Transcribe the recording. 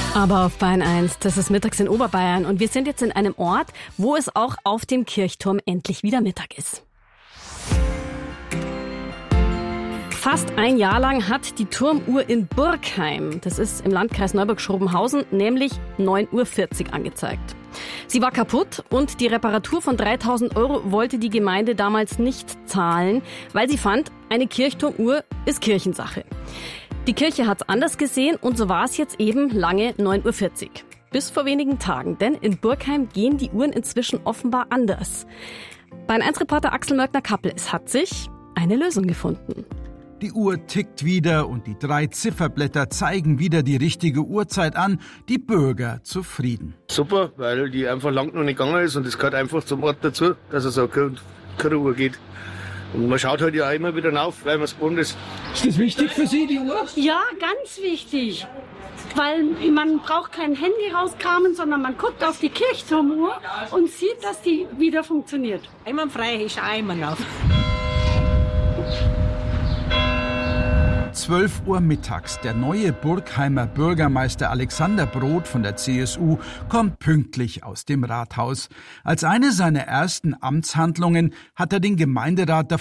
Aber auf Bayern 1, das ist mittags in Oberbayern und wir sind jetzt in einem Ort, wo es auch auf dem Kirchturm endlich wieder Mittag ist. Fast ein Jahr lang hat die Turmuhr in Burgheim, das ist im Landkreis Neuburg-Schrobenhausen, nämlich 9:40 Uhr angezeigt. Sie war kaputt und die Reparatur von 3.000 € wollte die Gemeinde damals nicht zahlen, weil sie fand, eine Kirchturmuhr ist Kirchensache. Die Kirche hat's anders gesehen und so war es jetzt eben lange 9:40 Uhr. Bis vor wenigen Tagen, denn in Burgheim gehen die Uhren inzwischen offenbar anders. Bayern 1-Reporter Axel Mörkner-Kappel, hat sich eine Lösung gefunden. Die Uhr tickt wieder und die 3 Zifferblätter zeigen wieder die richtige Uhrzeit an. Die Bürger zufrieden. Super, weil die einfach lang noch nicht gegangen ist und es gehört einfach zum Ort dazu, dass es so keine Uhr geht. Und man schaut halt ja immer wieder auf, weil man es gewohnt ist. Ist das wichtig für Sie, die Uhr? Ja, ganz wichtig. Weil man braucht kein Handy rauskramen, sondern man guckt auf die Kirchturmuhr und sieht, dass die wieder funktioniert. Einwandfrei ist einmal noch. 12 Uhr mittags. Der neue Burgheimer Bürgermeister Alexander Broth von der CSU kommt pünktlich aus dem Rathaus. Als eine seiner ersten Amtshandlungen hat er den Gemeinderat